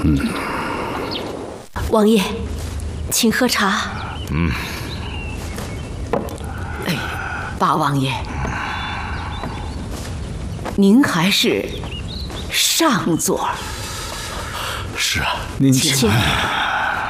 王爷，请喝茶。 哎，八王爷，您还是上座。 是啊，您请。